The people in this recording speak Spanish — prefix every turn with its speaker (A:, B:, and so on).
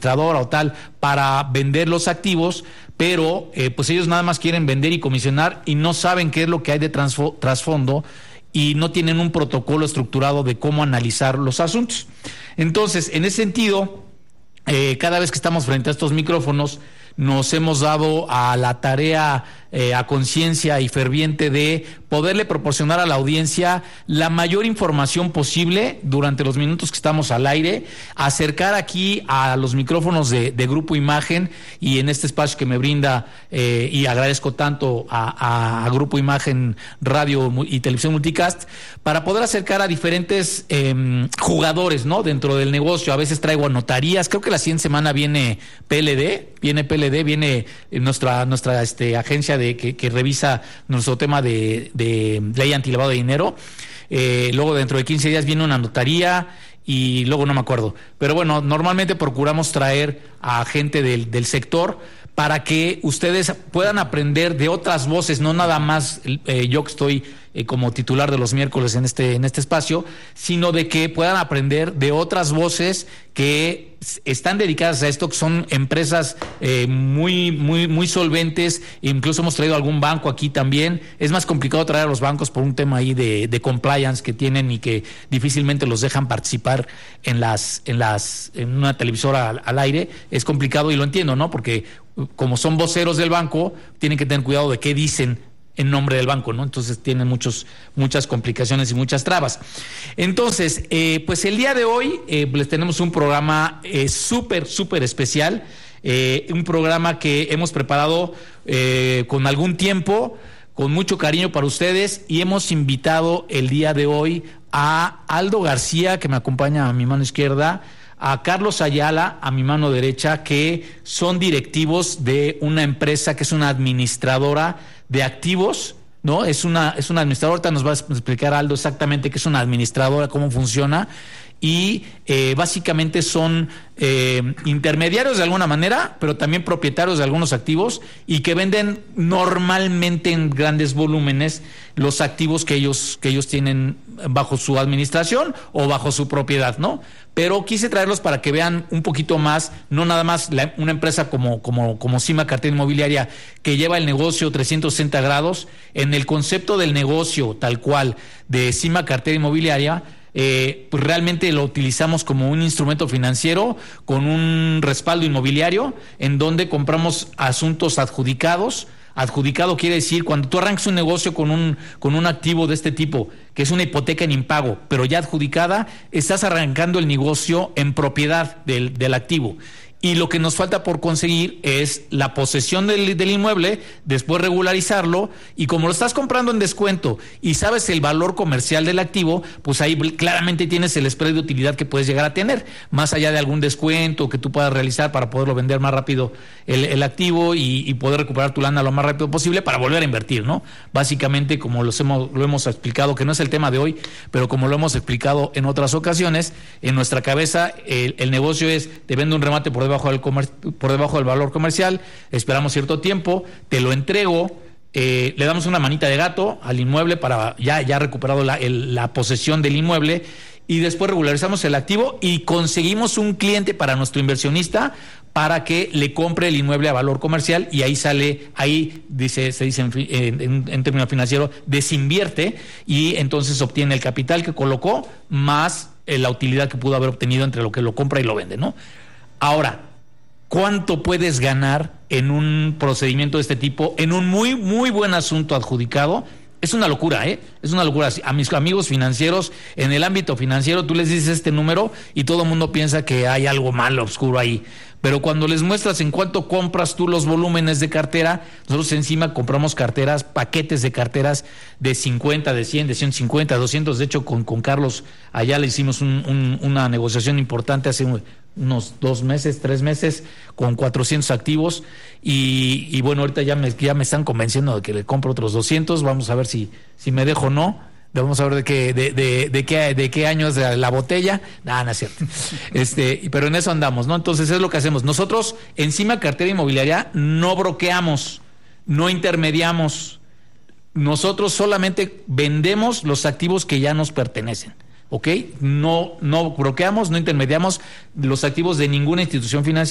A: administradora o tal para vender los activos, pero pues ellos nada más quieren vender y comisionar y no saben qué es lo que hay de trasfondo y no tienen un protocolo estructurado de cómo analizar los asuntos. Entonces, en ese sentido, cada vez que estamos frente a estos micrófonos, nos hemos dado a la tarea a conciencia y ferviente de poderle proporcionar a la audiencia la mayor información posible durante los minutos que estamos al aire, acercar aquí a los micrófonos de Grupo Imagen y en este espacio que me brinda y agradezco tanto a Grupo Imagen Radio y Televisión Multicast, para poder acercar a diferentes jugadores, ¿no?, dentro del negocio. A veces traigo a notarías, creo que la siguiente semana viene PLD, viene nuestra agencia que revisa nuestro tema de ley antilavado de dinero. Luego dentro de 15 días viene una notaría y luego no me acuerdo. Pero bueno, normalmente procuramos traer a gente del sector para que ustedes puedan aprender de otras voces, no nada más yo que estoy como titular de los miércoles en este espacio, sino de que puedan aprender de otras voces que están dedicadas a esto, que son empresas muy solventes. Incluso hemos traído algún banco aquí también. Es más complicado traer a los bancos por un tema ahí de compliance que tienen y que difícilmente los dejan participar en una televisora al aire. Es complicado y lo entiendo, ¿no? Porque como son voceros del banco, tienen que tener cuidado de qué dicen en nombre del banco, ¿no? Entonces tienen muchas complicaciones y muchas trabas. Entonces, pues el día de hoy les tenemos un programa súper especial, un programa que hemos preparado con algún tiempo, con mucho cariño para ustedes, y hemos invitado el día de hoy a Aldo García, que me acompaña a mi mano izquierda, a Carlos Ayala, a mi mano derecha, que son directivos de una empresa que es una administradora de activos, ¿no? Es una administradora. Ahorita nos va a explicar Aldo exactamente qué es una administradora, cómo funciona, y básicamente son intermediarios de alguna manera, pero también propietarios de algunos activos, y que venden normalmente en grandes volúmenes los activos que ellos tienen bajo su administración o bajo su propiedad, ¿no? Pero quise traerlos para que vean un poquito más, no nada más una empresa como Cima Cartera Inmobiliaria, que lleva el negocio 360 grados. En el concepto del negocio tal cual de Cima Cartera Inmobiliaria, pues realmente lo utilizamos como un instrumento financiero con un respaldo inmobiliario, en donde compramos asuntos adjudicados. Adjudicado quiere decir cuando tú arrancas un negocio con un activo de este tipo, que es una hipoteca en impago, pero ya adjudicada, estás arrancando el negocio en propiedad del activo. Y lo que nos falta por conseguir es la posesión del inmueble, después regularizarlo, y como lo estás comprando en descuento y sabes el valor comercial del activo, pues ahí claramente tienes el spread de utilidad que puedes llegar a tener, más allá de algún descuento que tú puedas realizar para poderlo vender más rápido el activo y poder recuperar tu lana lo más rápido posible para volver a invertir, ¿no? Básicamente, como lo hemos explicado, que no es el tema de hoy, pero como lo hemos explicado en otras ocasiones, en nuestra cabeza el negocio es: te vendo un remate por debajo del valor comercial, esperamos cierto tiempo, te lo entrego, le damos una manita de gato al inmueble para ya recuperado la posesión del inmueble, y después regularizamos el activo y conseguimos un cliente para nuestro inversionista para que le compre el inmueble a valor comercial, y ahí se dice en términos financieros, desinvierte, y entonces obtiene el capital que colocó más la utilidad que pudo haber obtenido entre lo que lo compra y lo vende, ¿no? Ahora, ¿cuánto puedes ganar en un procedimiento de este tipo, en un muy buen asunto adjudicado? Es una locura, ¿eh? Es una locura. A mis amigos financieros, en el ámbito financiero, tú les dices este número y todo el mundo piensa que hay algo malo, oscuro ahí. Pero cuando les muestras en cuánto compras tú los volúmenes de cartera, nosotros encima compramos carteras, paquetes de carteras de 50, de 100, de 150, 200. De hecho, con Carlos allá le hicimos una negociación importante hace unos 2 meses, 3 meses, con 400 activos. Y bueno, ahorita ya me están convenciendo de que le compro otros 200. Vamos a ver si me dejo o no. Vamos a ver de qué año es la botella. No es cierto. Pero en eso andamos, ¿no? Entonces es lo que hacemos. Nosotros, encima Cartera Inmobiliaria, no broqueamos, no intermediamos. Nosotros solamente vendemos los activos que ya nos pertenecen, ¿ok? No broqueamos, no intermediamos los activos de ninguna institución financiera.